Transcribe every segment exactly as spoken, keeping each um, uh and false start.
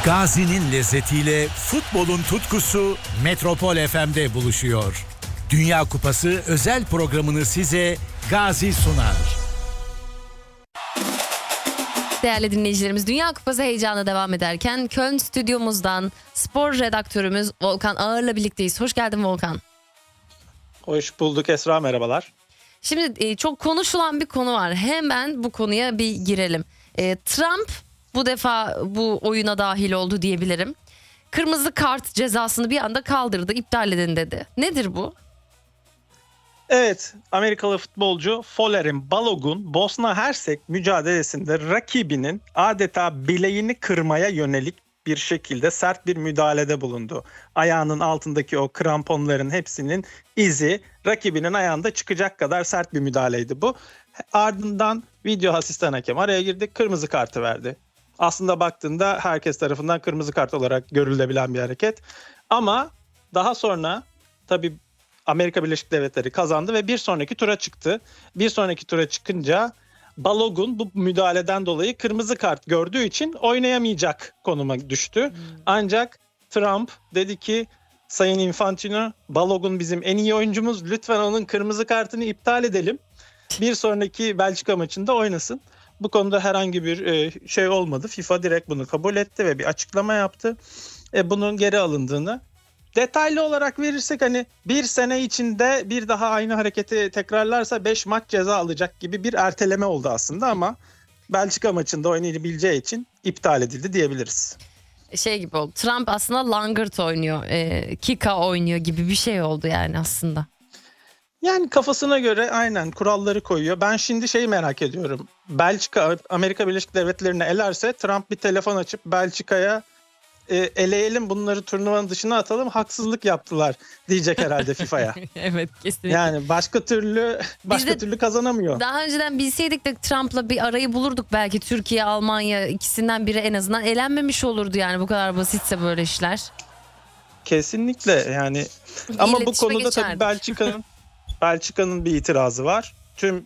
Gazi'nin lezzetiyle futbolun tutkusu Metropol F M'de buluşuyor. Dünya Kupası özel programını size Gazi sunar. Değerli dinleyicilerimiz, Dünya Kupası heyecanı devam ederken Köln stüdyomuzdan spor redaktörümüz Volkan Ağır'la birlikteyiz. Hoş geldin Volkan. Hoş bulduk Esra, merhabalar. Şimdi çok konuşulan bir konu var. Hemen bu konuya bir girelim. E, Trump bu defa bu oyuna dahil oldu diyebilirim. Kırmızı kart cezasını bir anda kaldırdı, iptal edin dedi. Nedir bu? Evet, Amerikalı futbolcu Follerin Balogun Bosna Hersek mücadelesinde rakibinin adeta bileğini kırmaya yönelik bir şekilde sert bir müdahalede bulundu. Ayağının altındaki o kramponların hepsinin izi rakibinin ayağında çıkacak kadar sert bir müdahaleydi bu. Ardından video asistan hakem araya girdi, kırmızı kartı verdi. Aslında baktığında herkes tarafından kırmızı kart olarak görülebilen bir hareket. Ama daha sonra tabii Amerika Birleşik Devletleri kazandı ve bir sonraki tura çıktı. Bir sonraki tura çıkınca Balogun bu müdahaleden dolayı kırmızı kart gördüğü için oynayamayacak konuma düştü. Hmm. Ancak Trump dedi ki, Sayın Infantino, Balogun bizim en iyi oyuncumuz, lütfen onun kırmızı kartını iptal edelim. Bir sonraki Belçika maçında oynasın. Bu konuda herhangi bir şey olmadı. FIFA direkt bunu kabul etti ve bir açıklama yaptı. E, bunun geri alındığını. Detaylı olarak verirsek hani bir sene içinde bir daha aynı hareketi tekrarlarsa beş maç ceza alacak gibi bir erteleme oldu aslında, ama Belçika maçında oynayabileceği için iptal edildi diyebiliriz. Şey gibi oldu. Trump aslında langırt oynuyor, e, kika oynuyor gibi bir şey oldu yani aslında. Yani kafasına göre aynen kuralları koyuyor. Ben şimdi şeyi merak ediyorum. Belçika Amerika Birleşik Devletleri'ne elerse Trump bir telefon açıp Belçika'ya e, eleyelim, bunları turnuvanın dışına atalım, haksızlık yaptılar diyecek herhalde FIFA'ya. Evet, kesinlikle. Yani başka türlü başka de türlü kazanamıyor. Daha önceden bilseydik de Trump'la bir arayı bulurduk belki, Türkiye, Almanya ikisinden biri en azından elenmemiş olurdu yani, bu kadar basitse böyle işler. Kesinlikle yani. Ama bu konuda geçerdik. Tabii Belçika'nın Belçika'nın bir itirazı var. Tüm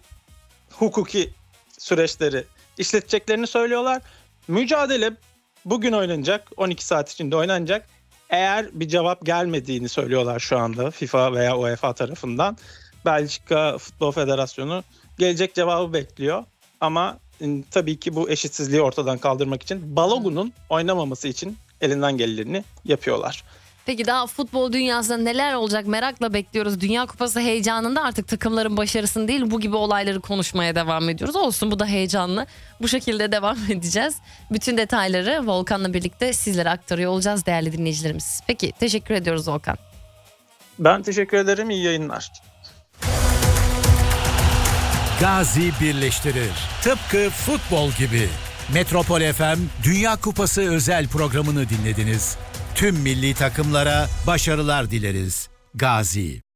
hukuki süreçleri işleteceklerini söylüyorlar. Mücadele bugün oynanacak, on iki saat içinde oynanacak. Eğer bir cevap gelmediğini söylüyorlar şu anda FIFA veya UEFA tarafından. Belçika Futbol Federasyonu gelecek cevabı bekliyor. Ama tabii ki bu eşitsizliği ortadan kaldırmak için Balogun'un oynamaması için elinden geleni yapıyorlar. Peki daha futbol dünyasında neler olacak merakla bekliyoruz. Dünya Kupası heyecanında artık takımların başarısını değil, bu gibi olayları konuşmaya devam ediyoruz. Olsun, bu da heyecanlı. Bu şekilde devam edeceğiz. Bütün detayları Volkan'la birlikte sizlere aktarıyor olacağız değerli dinleyicilerimiz. Peki, teşekkür ediyoruz Volkan. Ben teşekkür ederim. İyi yayınlar. Gazi birleştirir. Tıpkı futbol gibi. Metropol F M Dünya Kupası özel programını dinlediniz. Tüm milli takımlara başarılar dileriz. Gazi.